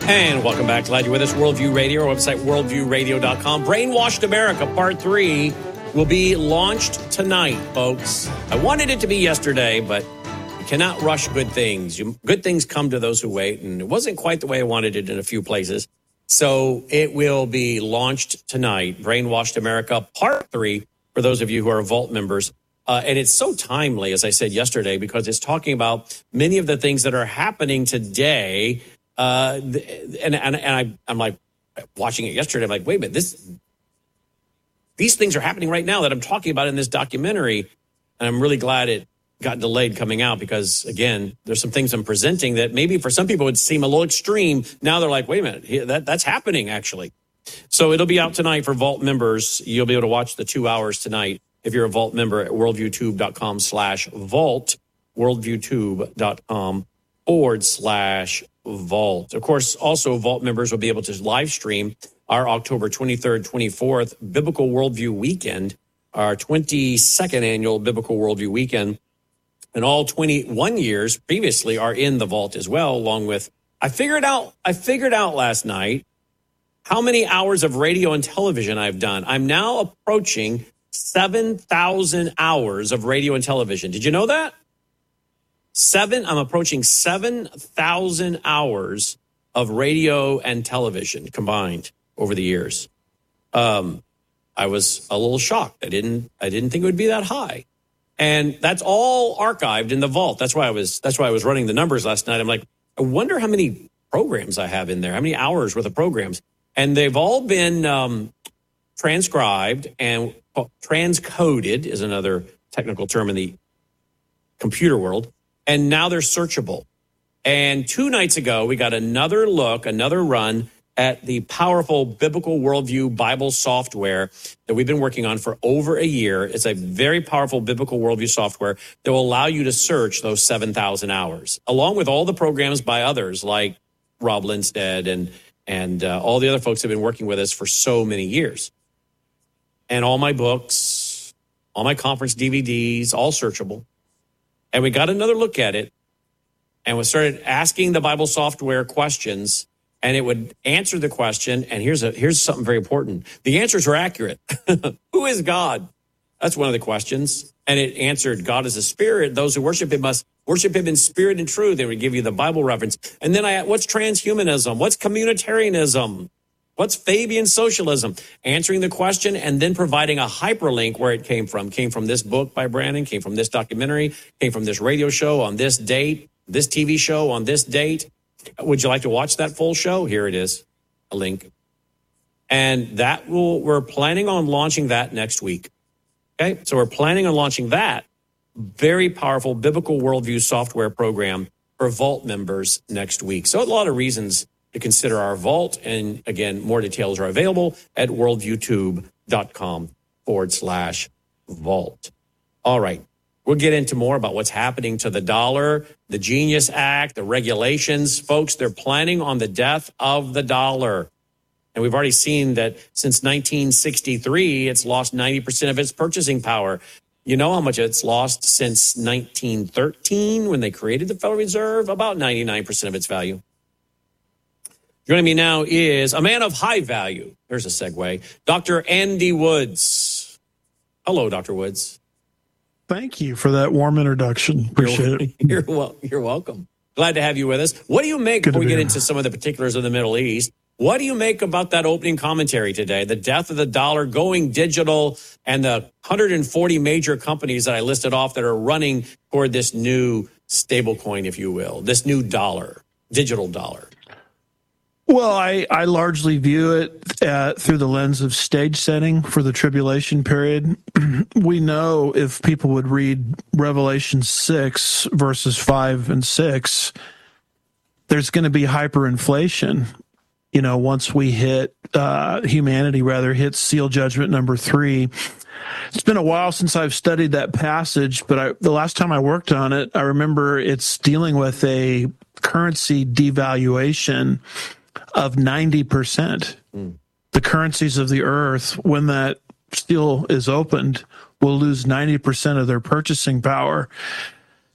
And welcome back. Glad you're with us. Worldview Radio, our website, worldviewradio.com. Brainwashed America, Part 3, will be launched tonight, folks. I wanted it to be yesterday, but you cannot rush good things. Good things come to those who wait, and it wasn't quite the way I wanted it in a few places. So it will be launched tonight, Brainwashed America, Part 3, for those of you who are Vault members. And it's so timely, as I said yesterday, because it's talking about many of the things that are happening today. I'm like watching it yesterday. I'm like, wait a minute, these things are happening right now that I'm talking about in this documentary. And I'm really glad it got delayed coming out because, again, there's some things I'm presenting that maybe for some people would seem a little extreme. Now they're like, wait a minute, that's happening, actually. So it'll be out tonight for Vault members. You'll be able to watch the 2 hours tonight if you're a Vault member at worldviewtube.com/vault, worldviewtube.com/vault. Of course, also Vault members will be able to live stream our October 23rd, 24th Biblical Worldview Weekend, our 22nd annual Biblical Worldview Weekend. And all 21 years previously are in the Vault as well, along with, I figured out last night how many hours of radio and television I've done. I'm now approaching 7,000 hours of radio and television. Did you know that? I'm approaching 7,000 hours of radio and television combined over the years. I was a little shocked. I didn't think it would be that high. And that's all archived in the Vault. That's why I was running the numbers last night. I'm like, I wonder how many programs I have in there, how many hours worth of programs. And they've all been transcribed and transcoded is another technical term in the computer world. And now they're searchable. And 2 nights ago, we got another run at the powerful Biblical Worldview Bible software that we've been working on for over a year. It's a very powerful Biblical Worldview software that will allow you to search those 7,000 hours, along with all the programs by others like Rob Lindstedt and all the other folks that have been working with us for so many years. And all my books, all my conference DVDs, all searchable. And we got another look at it, and we started asking the Bible software questions, and it would answer the question. And here's something very important. The answers are accurate. Who is God? That's one of the questions. And it answered, God is a spirit. Those who worship him must worship him in spirit and truth. They would give you the Bible reference. And then what's transhumanism? What's communitarianism? What's Fabian socialism? Answering the question and then providing a hyperlink where it came from. Came from this book by Brandon, came from this documentary, came from this radio show on this date, this TV show on this date. Would you like to watch that full show? Here it is, a link. And we're planning on launching that next week. Okay, so we're planning on launching that very powerful Biblical Worldview software program for Vault members next week. So a lot of reasons to consider our Vault. And again, more details are available at worldviewtube.com/vault. All right. We'll get into more about what's happening to the dollar, the Genius Act, the regulations. Folks, they're planning on the death of the dollar. And we've already seen that since 1963, it's lost 90% of its purchasing power. You know how much it's lost since 1913 when they created the Federal Reserve? About 99% of its value. Joining me now is a man of high value. There's a segue. Dr. Andy Woods. Hello, Dr. Woods. Thank you for that warm introduction. Appreciate it. You're welcome. Glad to have you with us. What do you make, before we get into some of the particulars of the Middle East, what do you make about that opening commentary today, the death of the dollar, going digital, and the 140 major companies that I listed off that are running toward this new stable coin, if you will, this new dollar, digital dollar? Well, I largely view it through the lens of stage setting for the tribulation period. We know if people would read Revelation 6, verses 5 and 6, there's going to be hyperinflation. You know, once we humanity hits seal judgment number 3. It's been a while since I've studied that passage, but the last time I worked on it, I remember it's dealing with a currency devaluation of 90%. The currencies of the earth, when that seal is opened, will lose 90% of their purchasing power.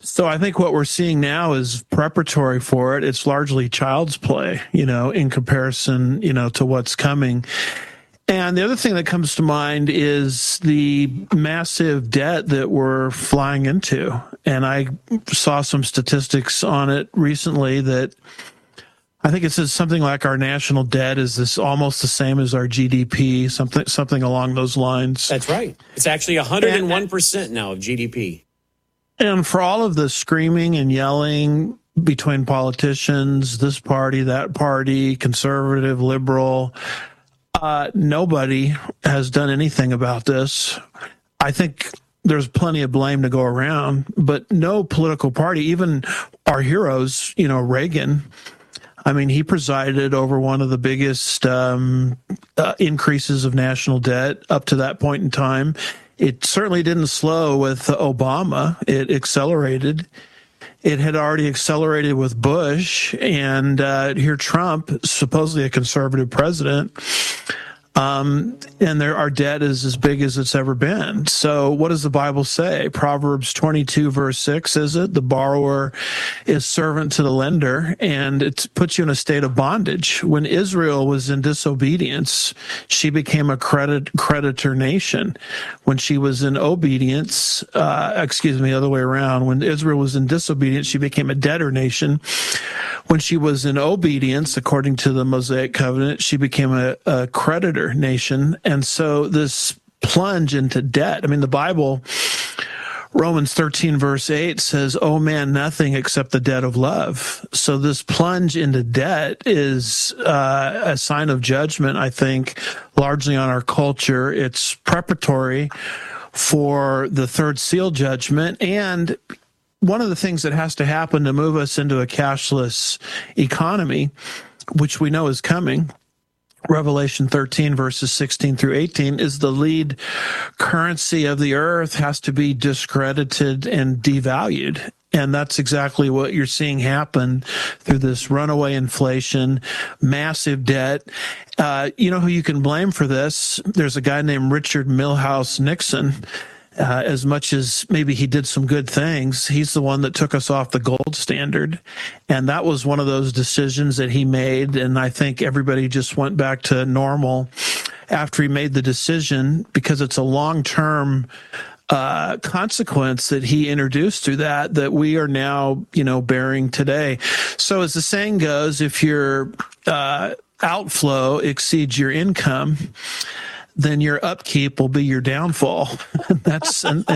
So I think what we're seeing now is preparatory for it. It's largely child's play, in comparison, to what's coming. And the other thing that comes to mind is the massive debt that we're flying into. And I saw some statistics on it recently that I think it says something like our national debt is this almost the same as our GDP, something along those lines. That's right. It's actually 101% now of GDP. And for all of the screaming and yelling between politicians, this party, that party, conservative, liberal, nobody has done anything about this. I think there's plenty of blame to go around, but no political party, even our heroes, Reagan, I mean, he presided over one of the biggest increases of national debt up to that point in time. It certainly didn't slow with Obama. It accelerated. It had already accelerated with Bush, and here Trump, supposedly a conservative president, and our debt is as big as it's ever been. So what does the Bible say? Proverbs 22, verse 6, is it? The borrower is servant to the lender, and it puts you in a state of bondage. When Israel was in disobedience, she became a creditor nation. When she was in obedience, the other way around. When Israel was in disobedience, she became a debtor nation. When she was in obedience, according to the Mosaic covenant, she became a creditor nation. And so this plunge into debt, I mean, the Bible, Romans 13, verse 8 says, "Oh man, nothing except the debt of love." So this plunge into debt is a sign of judgment, I think, largely on our culture. It's preparatory for the third seal judgment. And one of the things that has to happen to move us into a cashless economy, which we know is coming, Revelation 13, verses 16 through 18, is the lead currency of the earth has to be discredited and devalued. And that's exactly what you're seeing happen through this runaway inflation, massive debt. You know who you can blame for this? There's a guy named Richard Milhouse Nixon. As much as maybe he did some good things, he's the one that took us off the gold standard. And that was one of those decisions that he made. And I think everybody just went back to normal after he made the decision, because it's a long-term consequence that he introduced through that we are now, bearing today. So as the saying goes, if your outflow exceeds your income, then your upkeep will be your downfall. That's and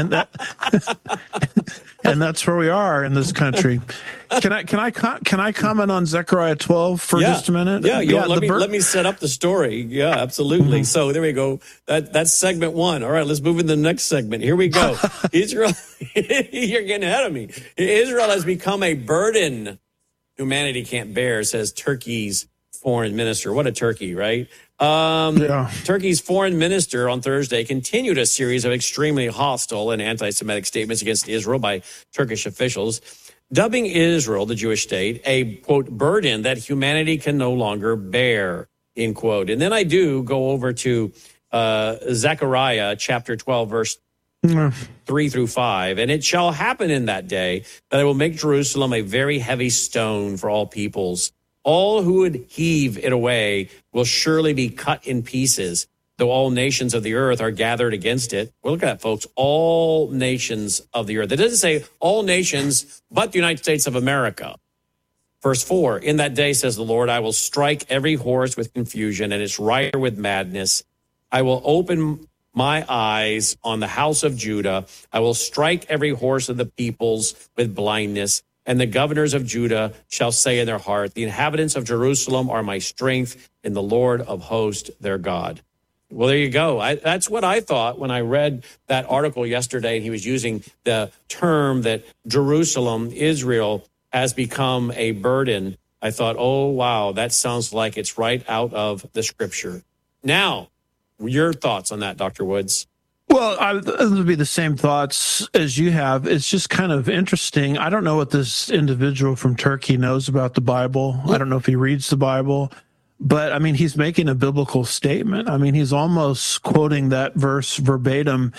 that's where we are in this country. Can I comment on Zechariah 12 for just a minute? Yeah. Let me set up the story. Yeah, absolutely. Mm-hmm. So there we go. That's segment one. All right, let's move into the next segment. Here we go. Israel, you're getting ahead of me. Israel has become a burden humanity can't bear, says Turkey's foreign minister. What a turkey, right? Turkey's foreign minister on Thursday continued a series of extremely hostile and anti-Semitic statements against Israel by Turkish officials, dubbing Israel, the Jewish state, a, quote, burden that humanity can no longer bear, end quote. And then I do go over to Zechariah chapter 12, verse 3 through 5. And it shall happen in that day that I will make Jerusalem a very heavy stone for all peoples. All who would heave it away will surely be cut in pieces, though all nations of the earth are gathered against it. Well, look at that, folks. All nations of the earth. It doesn't say all nations but the United States of America. Verse 4, in that day, says the Lord, I will strike every horse with confusion and its rider with madness. I will open my eyes on the house of Judah. I will strike every horse of the peoples with blindness. And the governors of Judah shall say in their heart, the inhabitants of Jerusalem are my strength, and the Lord of hosts their God. Well, there you go. That's what I thought when I read that article yesterday. And he was using the term that Jerusalem, Israel, has become a burden. I thought, oh, wow, that sounds like it's right out of the scripture. Now, your thoughts on that, Dr. Woods? Well, it would be the same thoughts as you have. It's just kind of interesting. I don't know what this individual from Turkey knows about the Bible. I don't know if he reads the Bible, but I mean, he's making a biblical statement. I mean, he's almost quoting that verse verbatim.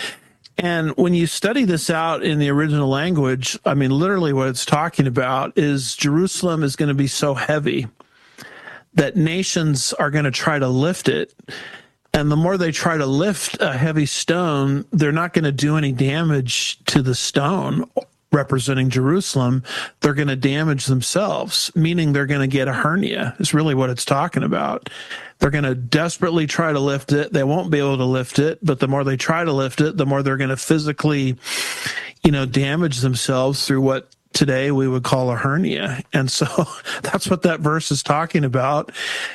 And when you study this out in the original language, I mean, literally what it's talking about is Jerusalem is going to be so heavy that nations are going to try to lift it. And the more they try to lift a heavy stone, they're not going to do any damage to the stone representing Jerusalem. They're going to damage themselves, meaning they're going to get a hernia, is really what it's talking about. They're going to desperately try to lift it. They won't be able to lift it, but the more they try to lift it, the more they're going to physically, damage themselves through what today we would call a hernia. And so that's what that verse is talking about.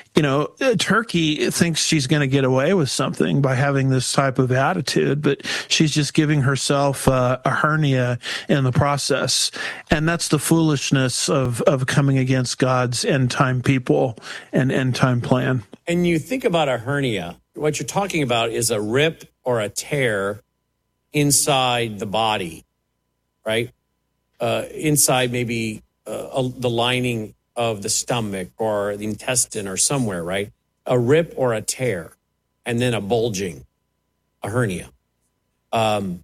Turkey thinks she's going to get away with something by having this type of attitude, but she's just giving herself a hernia in the process. And that's the foolishness of coming against God's end time people and end time plan. And you think about a hernia, what you're talking about is a rip or a tear inside the body, right? Inside maybe the lining of the stomach or the intestine or somewhere, right? A rip or a tear, and then a bulging, a hernia. An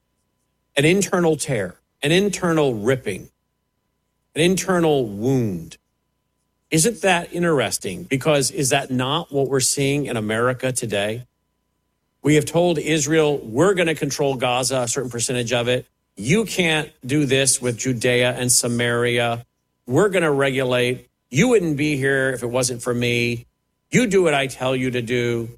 internal tear, an internal ripping, an internal wound. Isn't that interesting? Because is that not what we're seeing in America today? We have told Israel, we're going to control Gaza, a certain percentage of it. You can't do this with Judea and Samaria. We're going to regulate. You wouldn't be here if it wasn't for me. You do what I tell you to do.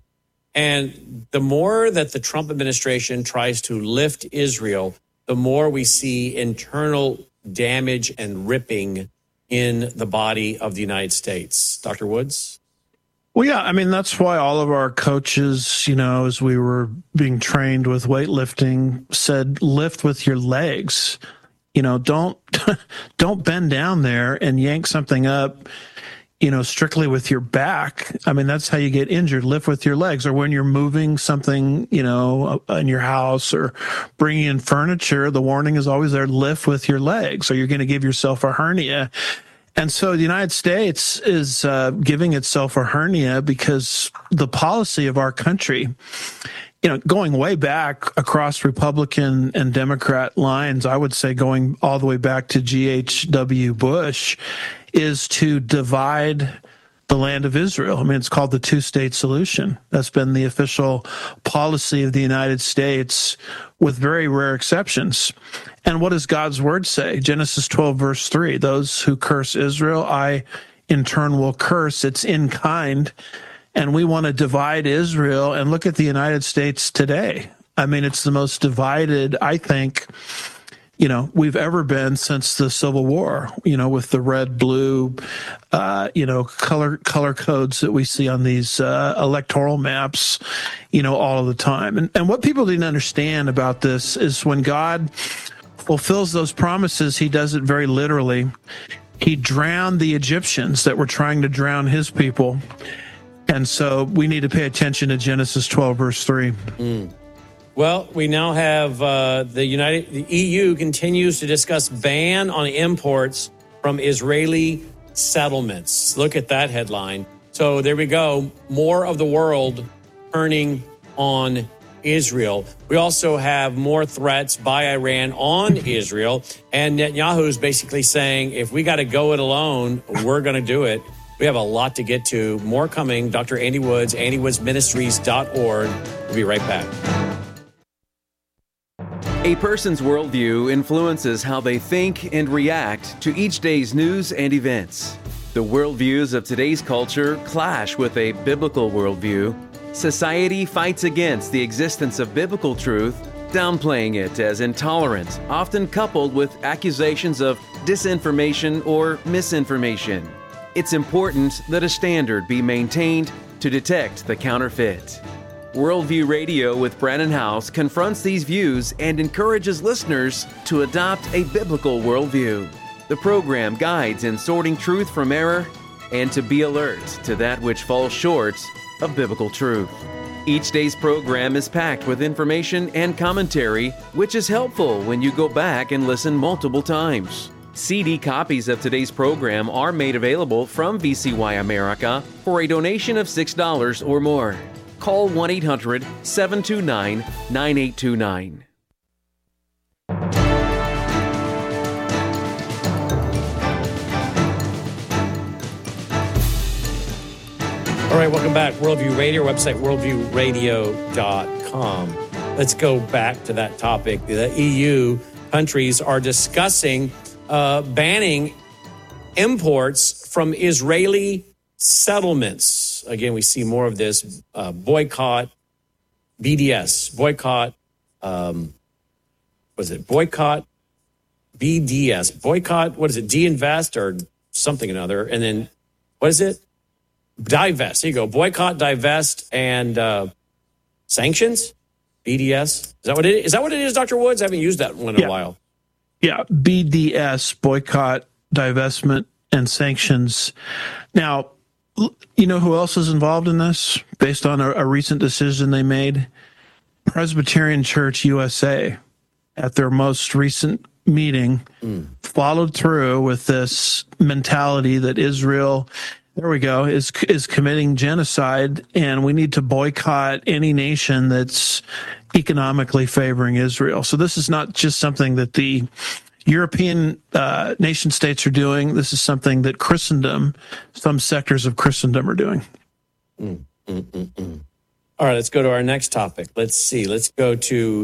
And the more that the Trump administration tries to lift Israel, the more we see internal damage and ripping in the body of the United States. Dr. Woods? Well, yeah, I mean, that's why all of our coaches, as we were being trained with weightlifting, said lift with your legs. Don't bend down there and yank something up, strictly with your back. I mean, that's how you get injured. Lift with your legs. Or when you're moving something, in your house or bringing in furniture, the warning is always there, lift with your legs, or you're going to give yourself a hernia. And so the United States is giving itself a hernia because the policy of our country, going way back across Republican and Democrat lines, I would say going all the way back to G.H.W. Bush, is to divide the land of Israel. I mean, it's called the two-state solution. That's been the official policy of the United States, with very rare exceptions. And what does God's word say? Genesis 12, verse 3, those who curse Israel, I in turn will curse. It's in kind. And we want to divide Israel. And look at the United States today. I mean, it's the most divided, I think, we've ever been since the Civil War, with the red, blue, color codes that we see on these electoral maps, all of the time. And what people didn't understand about this is when God fulfills those promises, he does it very literally. He drowned the Egyptians that were trying to drown his people. And so we need to pay attention to Genesis 12, verse 3. Well, we now have the EU continues to discuss ban on imports from Israeli settlements. Look at that headline. So there we go. More of the world turning on Israel. We also have more threats by Iran on Israel. And Netanyahu is basically saying, if we got to go it alone, we're going to do it. We have a lot to get to. More coming. Dr. Andy Woods, andywoodsministries.org. We'll be right back. A person's worldview influences how they think and react to each day's news and events. The worldviews of today's culture clash with a biblical worldview. Society fights against the existence of biblical truth, downplaying it as intolerant, often coupled with accusations of disinformation or misinformation. It's important that a standard be maintained to detect the counterfeit. Worldview Radio with Brannon Howse confronts these views and encourages listeners to adopt a biblical worldview. The program guides in sorting truth from error and to be alert to that which falls short of biblical truth. Each day's program is packed with information and commentary, which is helpful when you go back and listen multiple times. CD copies of today's program are made available from VCY America for a donation of $6 or more. Call 1-800-729-9829. All right, welcome back. Worldview Radio, website worldviewradio.com. Let's go back to that topic. The EU countries are discussing banning imports from Israeli settlements. Again, we see more of this boycott, BDS, boycott, boycott, BDS, boycott, what is it, de-invest or something another, and then, what is it? Divest. Here you go. Boycott, divest, and sanctions. BDS. Is that what it is? Is that what it is, Dr. Woods? I haven't used that one in a while. Yeah. BDS, boycott, divestment, and sanctions. Now, you know who else is involved in this based on a recent decision they made? Presbyterian Church USA at their most recent meeting followed through with this mentality that Israel, there we go, is committing genocide, and we need to boycott any nation that's economically favoring Israel. So this is not just something that the European nation states are doing. This is something that Christendom, some sectors of Christendom are doing. All right, let's go to our next topic. Let's see. Let's go to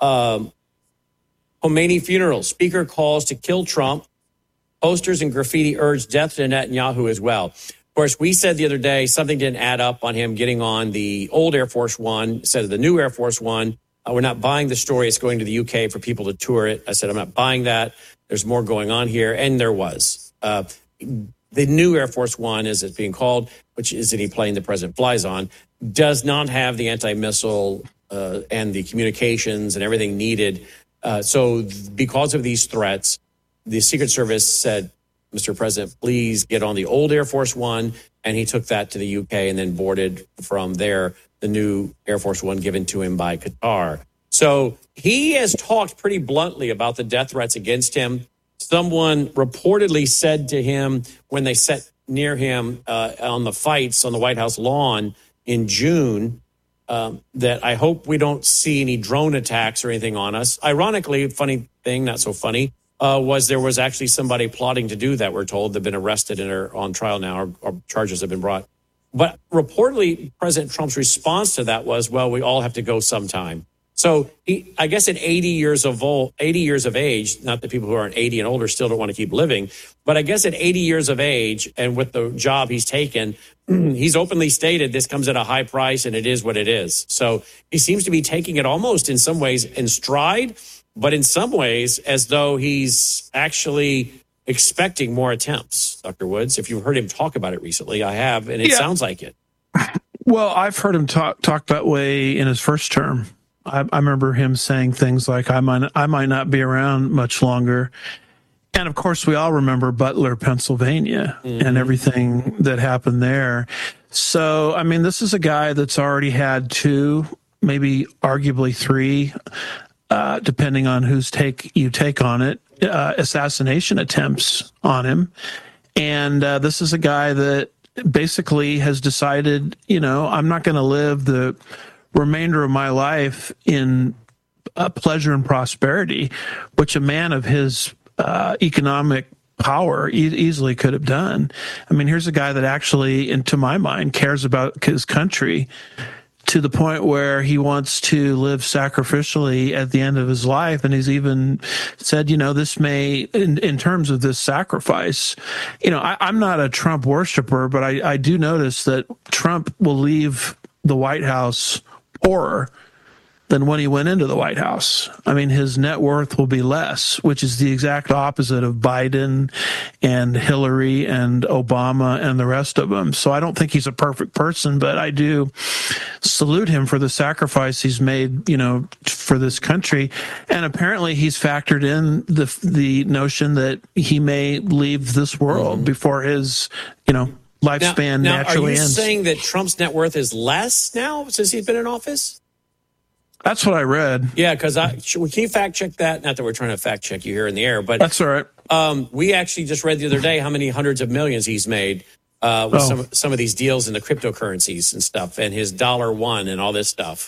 Khomeini funeral. Speaker calls to kill Trump. Posters and graffiti urge death to Netanyahu as well. Of course, we said the other day something didn't add up on him getting on the old Air Force One instead of the new Air Force One. We're not buying the story. It's going to the UK for people to tour it. I said, I'm not buying that. There's more going on here. And there was. The new Air Force One, as it's being called, which is any plane the president flies on, does not have the anti-missile and the communications and everything needed. So because of these threats, the Secret Service said, Mr. President, please get on the old Air Force One. And he took that to the UK and then boarded from there the new Air Force One given to him by Qatar. So he has talked pretty bluntly about the death threats against him. Someone reportedly said to him when they sat near him on the fights on the White House lawn in June that I hope we don't see any drone attacks or anything on us. Ironically, funny thing, not so funny, was there was actually somebody plotting to do that, we're told. They've been arrested and are on trial now, or charges have been brought. But reportedly, President Trump's response to that was, well, we all have to go sometime. So I guess at 80 years of age, not that people who aren't 80 and older still don't want to keep living, but I guess at 80 years of age and with the job he's taken, he's openly stated this comes at a high price and it is what it is. So he seems to be taking it almost in some ways in stride, but in some ways as though he's actually expecting more attempts, Dr. Woods. If you've heard him talk about it recently, I have, and it sounds like it. Well, I've heard him talk that way in his first term. I remember him saying things like, I might not be around much longer. And of course, we all remember Butler, Pennsylvania, and everything that happened there. So, I mean, this is a guy that's already had 2, maybe arguably 3, depending on whose take you take on it, assassination attempts on him. And this is a guy that basically has decided, I'm not going to live the remainder of my life in pleasure and prosperity, which a man of his economic power easily could have done. I mean, here's a guy that actually, and to my mind, cares about his country to the point where he wants to live sacrificially at the end of his life. And he's even said, this may, in terms of this sacrifice, I'm not a Trump worshiper, but I do notice that Trump will leave the White House poorer than when he went into the White House. I mean, his net worth will be less, which is the exact opposite of Biden and Hillary and Obama and the rest of them. So I don't think he's a perfect person, but I do salute him for the sacrifice he's made, for this country. And apparently he's factored in the notion that he may leave this world before his, lifespan naturally ends. Are you saying that Trump's net worth is less now since he's been in office? That's what I read. Yeah, because can you fact check that? Not that we're trying to fact check you here in the air, but that's all right. We actually just read the other day how many hundreds of millions he's made with some of these deals in the cryptocurrencies and stuff, and his $1 and all this stuff.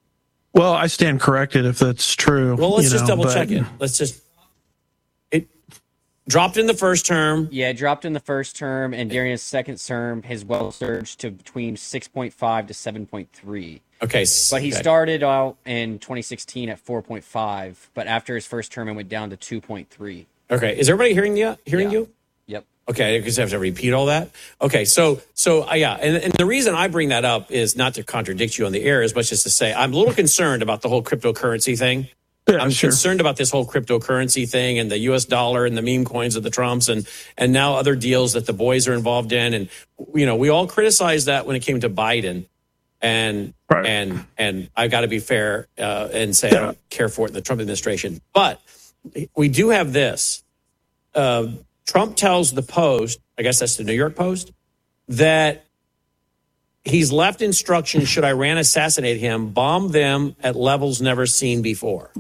Well, I stand corrected if that's true. Well, let's just double check it. Let's just dropped in the first term. Yeah, dropped in the first term, and during his second term, his wealth surged to between 6.5 to 7.3. Okay. But he started out in 2016 at 4.5, but after his first term, it went down to 2.3. Okay. Is everybody hearing you? Yep. Okay, because I have to repeat all that. Okay, so yeah, and the reason I bring that up is not to contradict you on the air as much as to say I'm a little concerned about the whole cryptocurrency thing. Yeah, I'm sure. concerned about this whole cryptocurrency thing and the U.S. dollar and the meme coins of the Trumps and now other deals that the boys are involved in. And, we all criticized that when it came to Biden. And Right. and I got to be fair and say I don't care for it in the Trump administration. But we do have this. Trump tells the Post, I guess that's the New York Post, that he's left instructions should Iran assassinate him, bomb them at levels never seen before.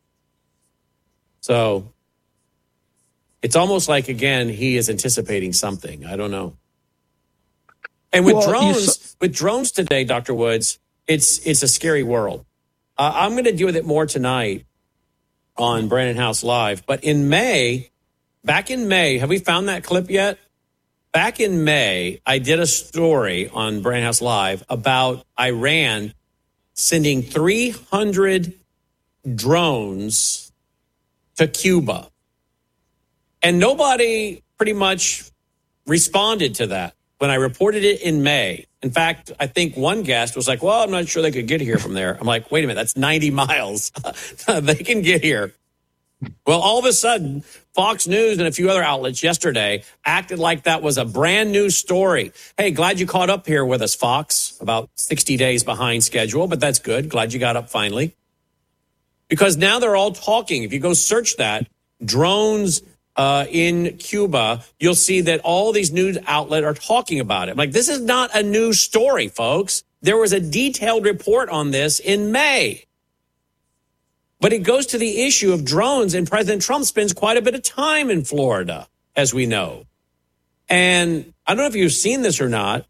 So it's almost like, again, he is anticipating something. I don't know. And with drones today, Dr. Woods, it's a scary world. I'm going to deal with it more tonight on Brandon House Live. But back in May, have we found that clip yet? Back in May, I did a story on Brandon House Live about Iran sending 300 drones to Cuba. And nobody pretty much responded to that when I reported it in May. In fact, I think one guest was like, well, I'm not sure they could get here from there. I'm like, wait a minute, that's 90 miles. They can get here. Well, all of a sudden, Fox News and a few other outlets yesterday acted like that was a brand new story. Hey, glad you caught up here with us, Fox. About 60 days behind schedule, but that's good. Glad you got up finally. Because now they're all talking. If you go search that, drones in Cuba, you'll see that all these news outlets are talking about it. Like, this is not a new story, folks. There was a detailed report on this in May. But it goes to the issue of drones, and President Trump spends quite a bit of time in Florida, as we know. And I don't know if you've seen this or not.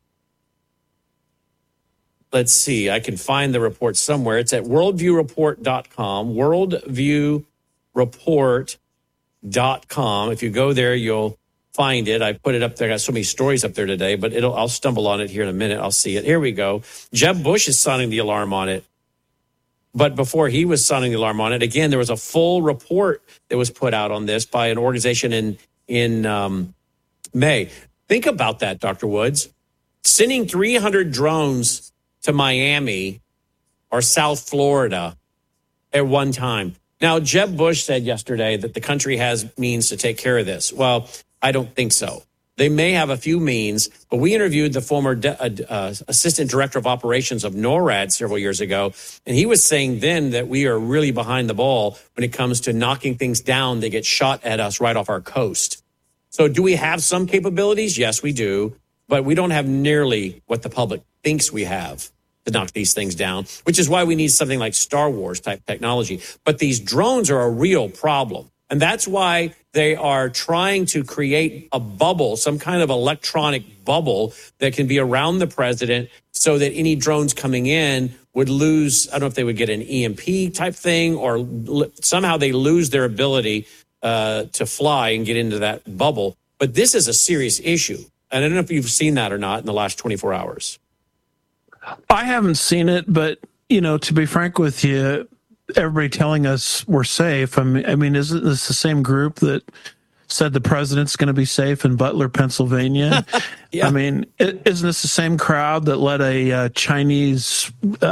Let's see. I can find the report somewhere. It's at worldviewreport.com, worldviewreport.com. If you go there, you'll find it. I put it up there. I got so many stories up there today, but I'll stumble on it here in a minute. I'll see it. Here we go. Jeb Bush is sounding the alarm on it. But before he was sounding the alarm on it, again, there was a full report that was put out on this by an organization in May. Think about that, Dr. Woods. Sending 300 drones to Miami or South Florida at one time. Now, Jeb Bush said yesterday that the country has means to take care of this. Well, I don't think so. They may have a few means, but we interviewed the former assistant director of operations of NORAD several years ago, and he was saying then that we are really behind the ball when it comes to knocking things down that get shot at us right off our coast. So do we have some capabilities? Yes, we do, but we don't have nearly what the public thinks we have to knock these things down, which is why we need something like Star Wars type technology. But these drones are a real problem. And that's why they are trying to create a bubble, some kind of electronic bubble that can be around the president so that any drones coming in would lose, I don't know if they would get an EMP type thing or somehow they lose their ability to fly and get into that bubble. But this is a serious issue. And I don't know if you've seen that or not in the last 24 hours. I haven't seen it, but, to be frank with you, everybody telling us we're safe. I mean, isn't this the same group that said the president's going to be safe in Butler, Pennsylvania? Yeah. I mean, isn't this the same crowd that let a Chinese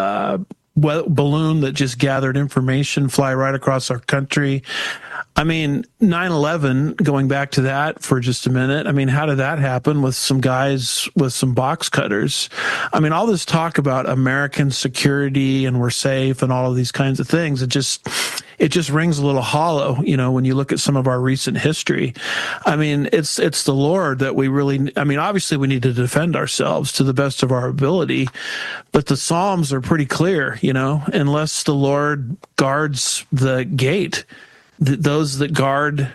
balloon that just gathered information fly right across our country? I mean, 9/11, going back to that for just a minute, I mean, how did that happen with some guys with some box cutters? I mean, all this talk about American security and we're safe and all of these kinds of things, it just rings a little hollow, when you look at some of our recent history. I mean, it's the Lord that we really, obviously we need to defend ourselves to the best of our ability, but the Psalms are pretty clear, unless the Lord guards the gate, those that guard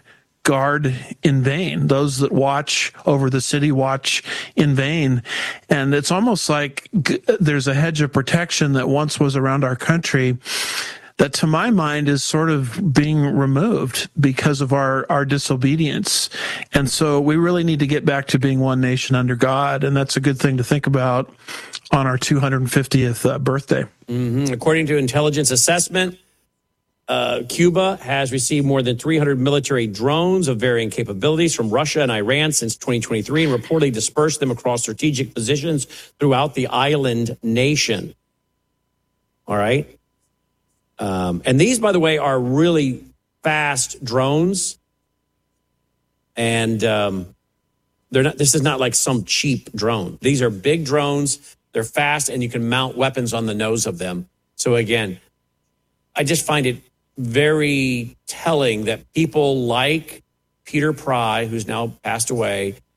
in vain. Those that watch over the city watch in vain. And it's almost like there's a hedge of protection that once was around our country that to my mind is sort of being removed because of our disobedience. And so we really need to get back to being one nation under God. And that's a good thing to think about on our 250th birthday. Mm-hmm. According to intelligence assessment, Cuba has received more than 300 military drones of varying capabilities from Russia and Iran since 2023 and reportedly dispersed them across strategic positions throughout the island nation. All right. And these, by the way, are really fast drones. And they're not. This is not like some cheap drone. These are big drones. They're fast, and you can mount weapons on the nose of them. So again, I just find it very telling that people like Peter Pry, who's now passed away,